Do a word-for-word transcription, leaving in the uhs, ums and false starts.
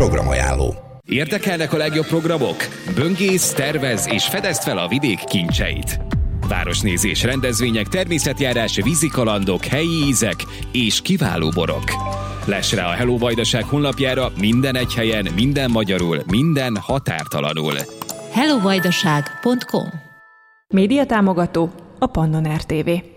programajánló. Érdekelnek a legjobb programok? Böngész, tervez és fedezd fel a vidék kincseit. Városnézés, rendezvények, természetjárás, vízikalandok, helyi ízek és kiváló borok. Láss rá a Hello Vajdaság honlapjára minden egy helyen, minden magyarul, minden határtalanul. hello vajdaság pont com. Média támogató a Pannon er té vé.